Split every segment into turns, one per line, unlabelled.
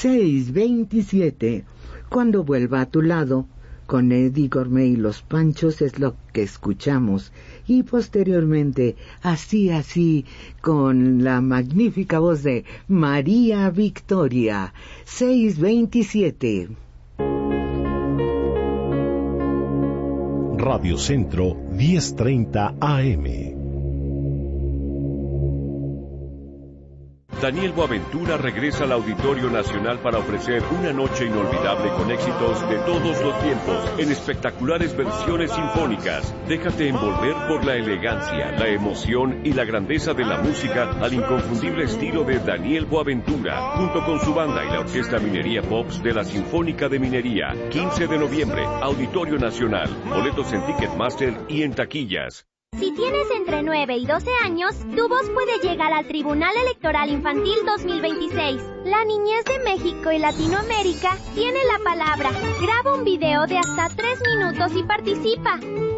6:27. Cuando vuelva a tu lado, con Eddie Gourmet y los Panchos es lo que escuchamos. Y posteriormente, así, con la magnífica voz de María Victoria. 6:27.
Radio Centro 10:30 AM.
Daniel Boaventura regresa al Auditorio Nacional para ofrecer una noche inolvidable con éxitos de todos los tiempos, en espectaculares versiones sinfónicas. Déjate envolver por la elegancia, la emoción y la grandeza de la música al inconfundible estilo de Daniel Boaventura, junto con su banda y la Orquesta Minería Pops de la Sinfónica de Minería. 15 de noviembre, Auditorio Nacional. Boletos en Ticketmaster y en taquillas.
Si tienes entre 9 y 12 años, tu voz puede llegar al Tribunal Electoral Infantil 2026. La niñez de México y Latinoamérica tiene la palabra. Graba un video de hasta 3 minutos y participa.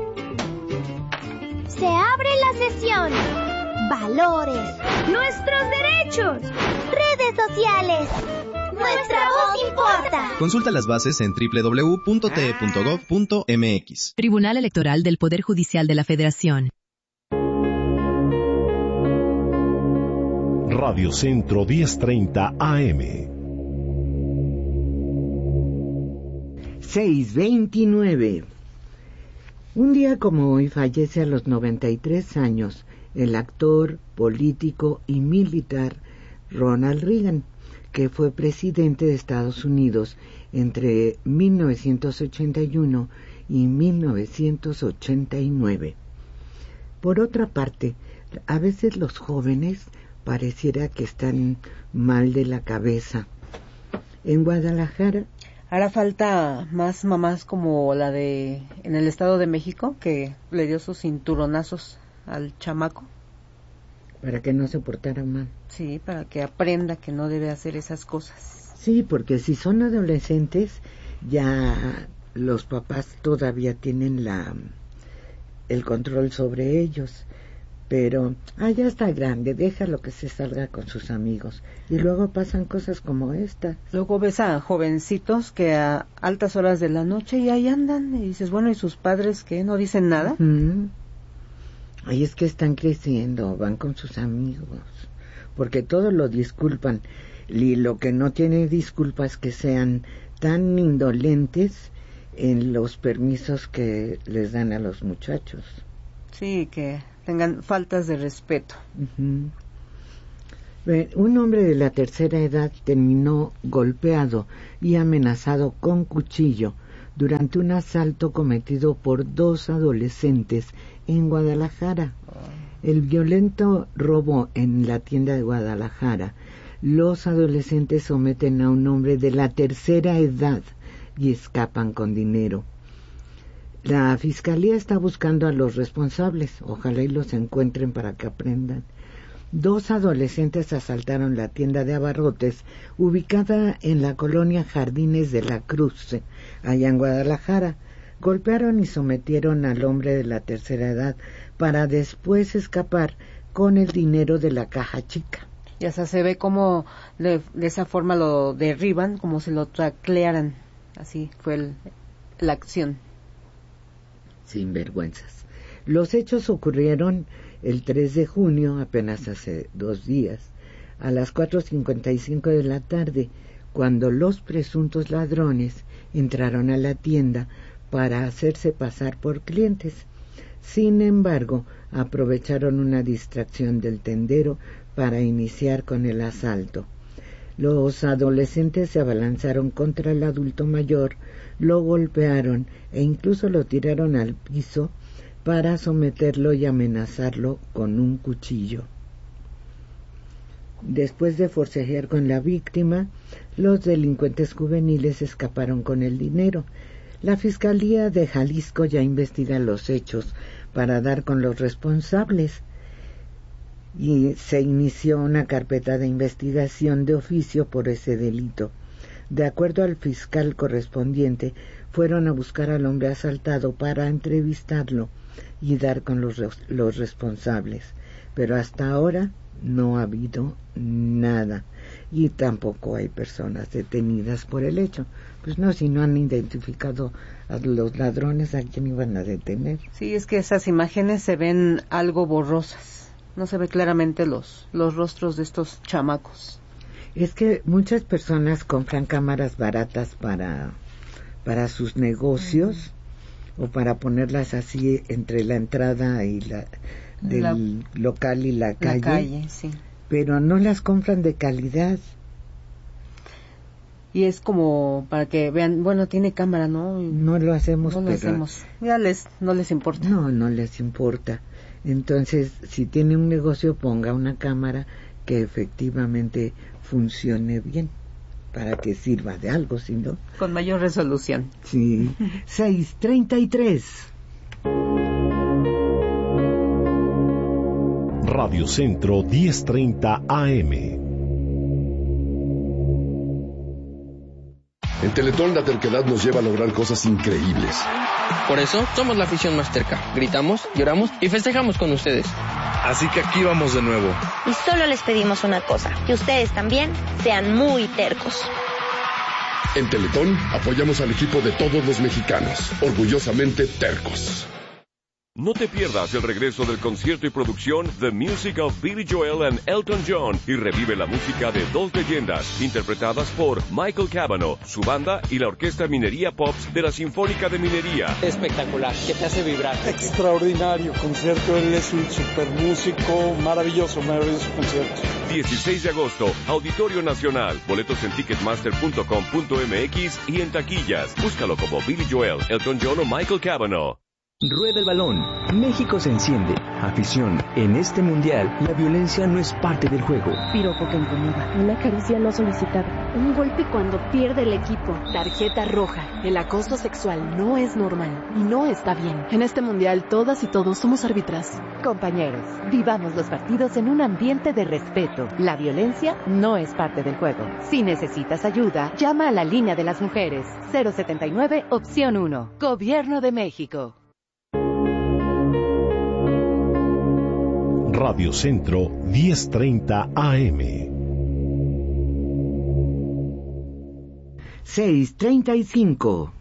Se abre la sesión. Valores. Nuestros derechos. Redes sociales. Nuestra voz importa.
Consulta las bases en www.te.gov.mx.
Tribunal Electoral del Poder Judicial de la Federación.
Radio Centro 10:30 AM.
6:29. Un día como hoy fallece a los 93 años el actor, político y militar Ronald Reagan, que fue presidente de Estados Unidos entre 1981 y 1989. Por otra parte, a veces los jóvenes pareciera que están mal de la cabeza. En Guadalajara
hará falta más mamás como la de en el Estado de México, que le dio sus cinturonazos al chamaco.
Para que no se portara mal.
Sí, para que aprenda que no debe hacer esas cosas.
Sí, porque si son adolescentes, ya los papás todavía tienen el control sobre ellos. Pero, ya está grande, déjalo que se salga con sus amigos. Y luego pasan cosas como esta.
Luego ves a jovencitos que a altas horas de la noche y ahí andan. Y dices, bueno, ¿y sus padres qué? ¿No dicen nada?
Ahí es que están creciendo, van con sus amigos, porque todo lo disculpan, y lo que no tiene disculpa es que sean tan indolentes en los permisos que les dan a los muchachos.
Sí, que tengan faltas de respeto.
Un hombre de la tercera edad terminó golpeado y amenazado con cuchillo durante un asalto cometido por 2 adolescentes en Guadalajara. El violento robo en la tienda de Guadalajara. Los adolescentes someten a un hombre de la tercera edad y escapan con dinero. La fiscalía está buscando a los responsables. Ojalá y los encuentren para que aprendan. 2 adolescentes asaltaron la tienda de abarrotes ubicada en la colonia Jardines de la Cruz, allá en Guadalajara. Golpearon y sometieron al hombre de la tercera edad para después escapar con el dinero de la caja chica.
Y hasta se ve como de esa forma lo derriban, como si lo taclearan. Así fue la acción.
Sin vergüenzas. Los hechos ocurrieron el 3 de junio, apenas hace 2 días, a las 4:55 de la tarde, cuando los presuntos ladrones entraron a la tienda para hacerse pasar por clientes. Sin embargo, aprovecharon una distracción del tendero para iniciar con el asalto. Los adolescentes se abalanzaron contra el adulto mayor, lo golpearon e incluso lo tiraron al piso para someterlo y amenazarlo con un cuchillo. Después de forcejear con la víctima, los delincuentes juveniles escaparon con el dinero. La Fiscalía de Jalisco ya investiga los hechos para dar con los responsables y se inició una carpeta de investigación de oficio por ese delito. De acuerdo al fiscal correspondiente, fueron a buscar al hombre asaltado para entrevistarlo y dar con los responsables, pero hasta ahora no ha habido nada. y tampoco hay personas detenidas por el hecho. Pues no, si no han identificado a los ladrones, ¿a quién iban a detener?
Sí, es que esas imágenes se ven algo borrosas, no se ve claramente los rostros de estos chamacos.
Es que muchas personas compran cámaras baratas para sus negocios o para ponerlas así entre la entrada y del local y la calle,
sí.
Pero no las compran de calidad.
Y es como para que vean, bueno, tiene cámara, ¿no?
No lo hacemos,
Ya no les importa.
No les importa. Entonces, si tiene un negocio, ponga una cámara que efectivamente funcione bien, para que sirva de algo, si no.
Con mayor resolución.
Sí. 6:33.
Radio Centro 1030 AM.
En Teletón la terquedad nos lleva a lograr cosas increíbles.
Por eso somos la afición más terca. Gritamos, lloramos y festejamos con ustedes.
Así que aquí vamos de nuevo.
Y solo les pedimos una cosa, que ustedes también sean muy tercos.
En Teletón apoyamos al equipo de todos los mexicanos, orgullosamente tercos.
No te pierdas el regreso del concierto y producción The Music of Billy Joel and Elton John y revive la música de dos leyendas interpretadas por Michael Cavanaugh, su banda y la Orquesta Minería Pops de la Sinfónica de Minería.
Espectacular, que te hace vibrar.
Extraordinario concierto, él es un super músico, maravilloso concierto.
16 de agosto, Auditorio Nacional, boletos en ticketmaster.com.mx y en taquillas. Búscalo como Billy Joel, Elton John o Michael Cavanaugh.
Rueda el balón. México se enciende. Afición. En este mundial, la violencia no es parte del juego.
Piropo que incomoda. Una caricia no solicitada. Un golpe cuando pierde el equipo. Tarjeta roja. El acoso sexual no es normal y no está bien. En este mundial, todas y todos somos árbitras.
Compañeros, vivamos los partidos en un ambiente de respeto. La violencia no es parte del juego. Si necesitas ayuda, llama a la línea de las mujeres. 079, opción 1. Gobierno de México.
Radio Centro 1030 AM.
6:35.